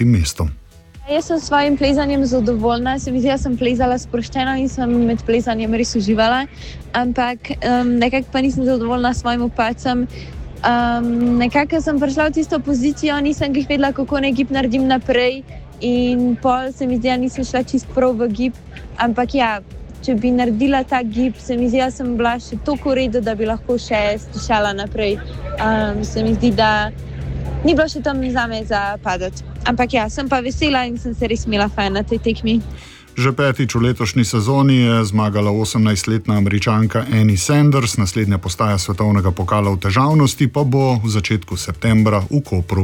devetim mestom. Jaz sem s svojim plezanjem zadovoljna, se mi zdi, da sem plezala sproščeno in sem med plezanjem res uživala, ampak nekako pa nisem zadovoljna s svojim padcem. Nekako sem prišla v tisto pozicijo, nisem glih vedela, kako naj gib naredim naprej in pol se mi zdi, da nisem šla čist prav v gib, ampak ja, če bi naredila ta gib, se mi zdi, da sem bila še toliko v redu, da bi lahko še stišala naprej. Se mi zdi, da ni bilo še tam zame za padati. Ampak ja, sem pa vesela in sem se res imela fajn na tej tekmi. Že petič v letošnji sezoni je zmagala 18-letna Američanka Annie Sanders, naslednja postaja svetovnega pokala v težavnosti pa bo v začetku septembra v Kopru.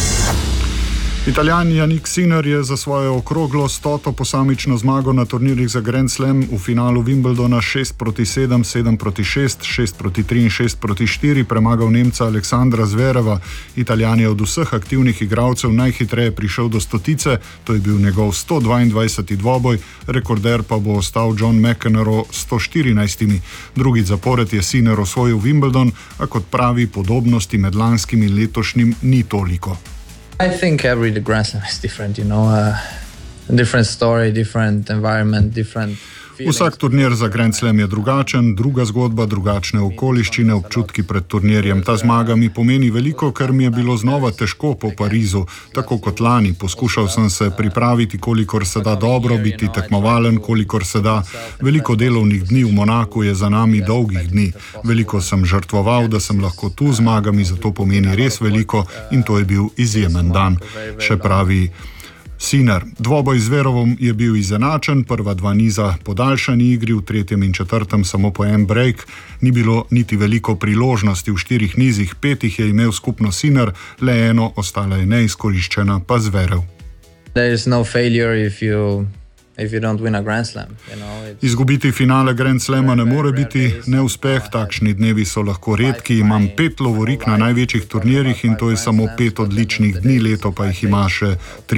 Italijan Jannik Sinner je za svojo okroglo 100. posamično zmago na turnirjih za Grand Slam v finalu Wimbledona 6-7, 7-6, 6-3 in 6-4 premagal Nemca Aleksandra Zvereva. Italijan je od vseh aktivnih igralcev najhitreje prišel do stotice, to je bil njegov 122. dvoboj, rekorder pa bo ostal John McEnroe 114. Drugi zapored je Sinner osvojil Wimbledon, a kot pravi, podobnosti med lanskim in letošnjim ni toliko. I think every Grand Slam is different, different story, different environment, different feelings. Vsak turnir za Grand Slam je drugačen, druga zgodba, drugačne okoliščine, občutki pred turnirjem. Ta zmaga mi pomeni veliko, ker mi je bilo znova težko po Parizu, tako kot lani. Poskušal sem se pripraviti, kolikor se da dobro, biti tekmovalen, kolikor se da. Veliko delovnih dni v Monaku je za nami dolgih dni. Veliko sem žrtvoval, da sem lahko tu, zmaga mi zato pomeni res veliko in to je bil izjemen dan, še pravi Sinner. Dvoboj z Zverevom je bil izenačen, prva dva niza podaljšani igri, v tretjem in četrtem samo po en break. Ni bilo niti veliko priložnosti v 4 nizih, 5 je imel skupno Sinner, le eno, ostala je neizkoriščena pa Zverev. There is no failure if you don't win a Grand Slam. Izgubiti finale Grand Slama ne more biti neuspeh, takšni dnevi so lahko redki. Imam 5 lovorik na največjih turnirjih in to je samo 5 odličnih dni, leto pa jih ima še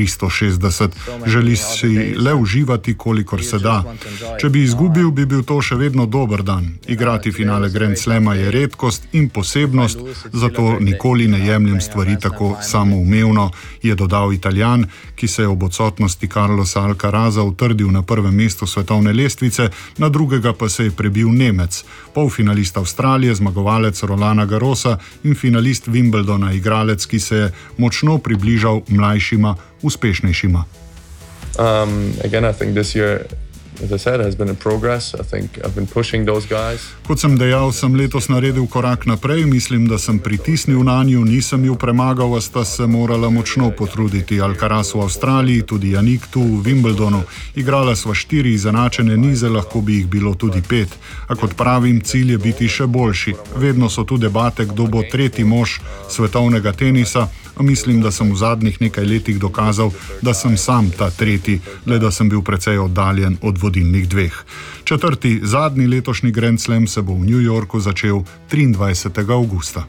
360. Želi si le uživati, kolikor se da. Če bi izgubil, bi bil to še vedno dober dan. Igrati finale Grand Slama je redkost in posebnost, zato nikoli ne jemljem stvari tako samoumevno, je dodal Italijan, ki se je ob odsotnosti Carlosa Alcaraza utrdil na prvem mestu svetovne lestvice, na drugega pa se je prebil Nemec, polfinalist Avstralije, zmagovalec Rolanda Garrosa in finalist Wimbledona, igralec, ki se je močno približal mlajšima, uspešnejšima. Again, I think this year, as I said, has been a progress. I think I've been pushing those guys. Kot sem dejal, sem letos naredil korak naprej, mislim, da sem pritisnil na nju, nisem ju premagal, a sta se morala močno potruditi. Alcaraz v Avstraliji, tudi Jannik tu v Wimbledonu. Igrala sva 4 izenačene nize, lahko bi jih bilo tudi 5. A kot pravim, cilj je biti še boljši. Vedno so tu debate, kdo bo tretji mož svetovnega tenisa, a mislim, da sem v zadnjih nekaj letih dokazal, da sem sam ta tretji, le da sem bil precej oddaljen od vodilnih 2. Četrti, zadnji letošnji Grand Slam se bo v New Yorku začel 23. avgusta.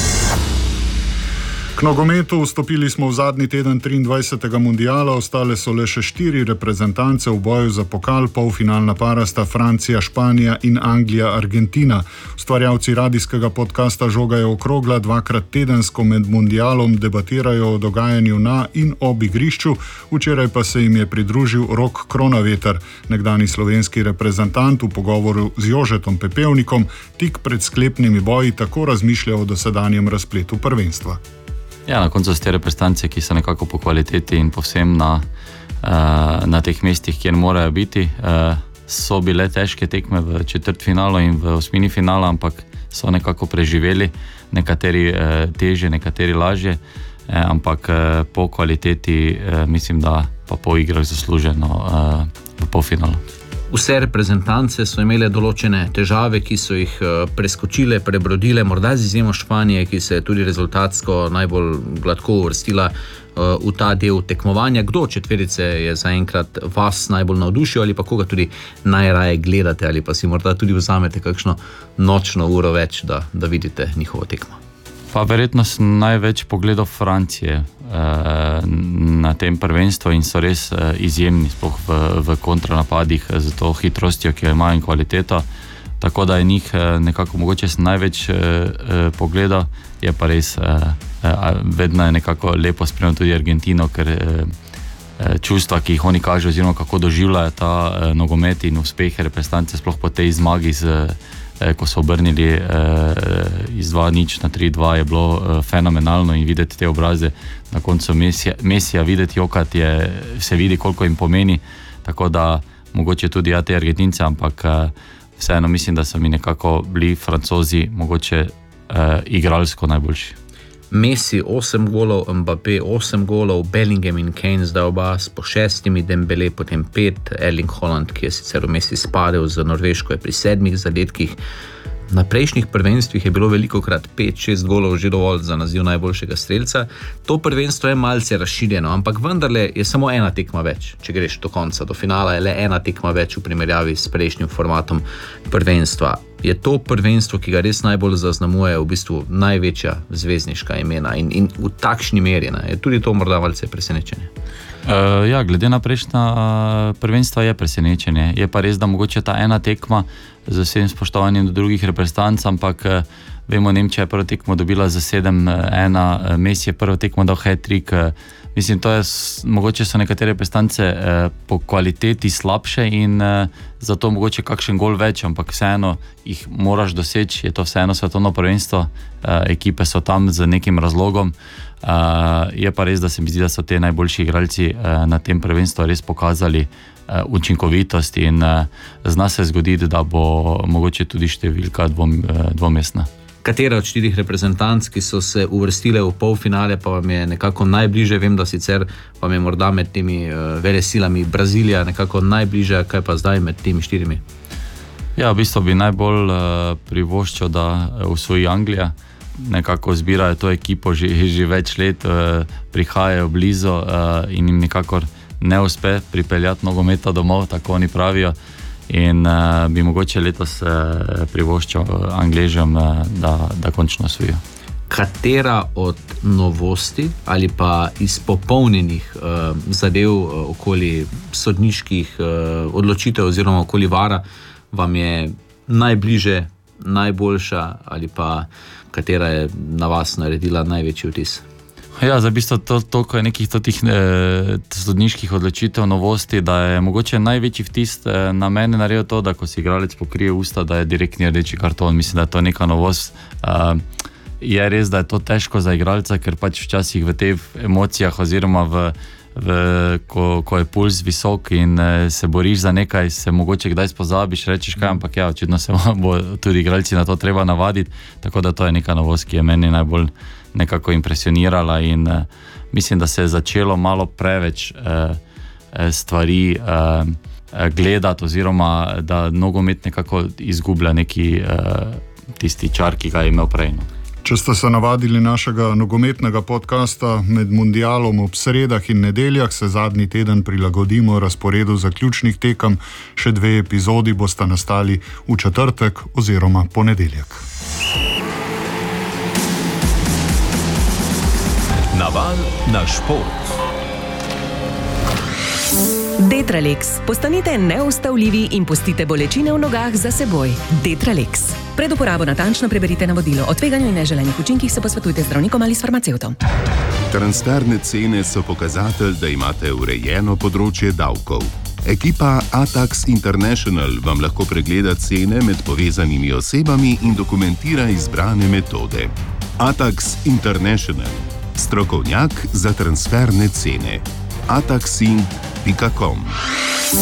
K nogometu vstopili smo v zadnji teden 23. mundiala, ostale so le še 4 reprezentance v boju za pokal, polfinalna para sta Francija, Španija in Anglija, Argentina. Ustvarjalci radijskega podcasta Žoga je okrogla 2-krat tedensko med mundialom debatirajo o dogajanju na in ob igrišču, včeraj pa se jim je pridružil Rok Kronaveter, nekdani slovenski reprezentant, v pogovoru z Jožetom Pepevnikom, tik pred sklepnimi boji tako razmišlja o dosedanjem razpletu prvenstva. Ja, na koncu so te reprezentance, ki so nekako po kvaliteti in povsem na teh mestih, kjer morajo biti. So bile težke tekme v četrtfinalu in v osmini finala, ampak so nekako preživeli, nekateri težje, nekateri lažje, ampak po kvaliteti mislim, da pa po igrah zasluženo v polfinalu. Vse reprezentance so imele določene težave, ki so jih preskočile, prebrodile, morda z izjemo Španije, ki se je tudi rezultatsko najbolj gladko uvrstila v ta del tekmovanja. Kdo četverice je zaenkrat vas najbolj navdušil ali pa koga tudi najraje gledate ali pa si morda tudi vzamete kakšno nočno uro več, da vidite njihovo tekmo? Pa verjetno sem največ pogledal Francije na tem prvenstvu in so res izjemni, sploh v kontranapadih z to hitrostjo, ki jo imajo in kvaliteto. tako da je njih nekako mogoče sem največ pogledal, je pa res vedno je nekako lepo spremljati tudi Argentino, ker čustva, ki jih oni kažejo oziroma kako doživljajo ta nogomet in uspehe reprezentance, sploh po tej zmagi ko so obrnili iz 2-0 na 3-2, je bilo fenomenalno in videti te obraze na koncu Mesija videti jokati, se vidi koliko jim pomeni, tako da mogoče tudi te Argentince, ampak vseeno mislim, da so mi nekako bili Francozi mogoče igralsko najboljši. Messi 8 golov, Mbappé 8 golov, Bellingham in Kane zdaj oba po 6, Dembele potem 5, Erling Haaland, ki je sicer vmes izpadel za Norveško, je pri 7 zadetkih. Na prejšnjih prvenstvih je bilo velikokrat 5-6 golov že dovolj za naziv najboljšega strelca. To prvenstvo je malce razširjeno, ampak vendarle je samo ena tekma več. Če greš do konca, do finala, je le ena tekma več v primerjavi s prejšnjim formatom prvenstva. Je to prvenstvo, ki ga res najbolj zaznamuje v bistvu največja zvezdniška imena in v takšni meri, ne? Je tudi to morda malce presenečenje? Glede na prejšnja prvenstva je presenečenje. Je pa res, da mogoče ta ena tekma z vsem spoštovanjem do drugih reprezentanc, ampak vemo, Nemčija je prvo tekmo dobila za 7-1, Messi je prvo tekmo dal hat-trick. Mislim, to je, mogoče so nekatere reprezentance po kvaliteti slabše in zato mogoče kakšen gol več, ampak vseeno jih moraš doseči, je to vseeno svetovno prvenstvo, ekipe so tam z nekim razlogom. Je pa res, da se mi zdi, da so te najboljši igralci na tem prvenstvu res pokazali učinkovitost in zna se zgoditi, da bo mogoče tudi številka dvomestna. Katera od 4 reprezentanc, ki so se uvrstile v polfinale, pa vam je nekako najbliže? Vem, da sicer vam je morda med temi velesilami Brazilija nekako najbliže, kaj pa zdaj med temi 4? Ja, v bistvu bi najbolj privoščil, da osvoji Anglija. Nekako zbirajo to ekipo že več let, prihajajo blizu in jim nekako ne uspe pripeljati nogometa domov, tako oni pravijo. In bi mogoče letos privoščil Angležem, da končno osvojijo. Katera od novosti ali pa izpopolnjenih zadev okoli sodniških odločitev oziroma okoli vara vam je najbliže, najboljša ali pa katera je na vas naredila največji vtis? Ja, za bistvo toliko je nekih totih sodniških odločitev, novosti, da je mogoče največji vtis na mene naredil to, da ko si igralec pokrije usta, da je direktni rdeči karton. Mislim, da je to neka novost. Je res, da je to težko za igralca, ker pač včasih v teh emocijah oziroma ko je puls visok in se boriš za nekaj, se mogoče kdaj spozabiš, rečeš kaj, ampak ja, očitno se bo tudi igralci na to treba navaditi, tako da to je neka novost, ki je meni najbolj nekako impresionirala in mislim, da se je začelo malo preveč stvari gledati oziroma da nogomet nekako izgublja neki tisti čar, ki ga je imel prej. Če ste se navadili našega nogometnega podcasta med mundialom ob sredah in nedeljah, se zadnji teden prilagodimo razporedu zaključnih tekem. Še 2 epizodi bosta nastali v četrtek oziroma ponedeljek. Naval na šport. Detralex. Postanite neustavljivi in pustite bolečine v nogah za seboj. Detralex. Pred uporabo natančno preberite navodilo. O tveganju in neželenih učinkih se posvetujte z zdravnikom ali s farmacevtom. Transferne cene so pokazatelj, da imate urejeno področje davkov. Ekipa Atax International vam lahko pregleda cene med povezanimi osebami in dokumentira izbrane metode. Atax International. Strokovnjak za transferne cene. ataxin.com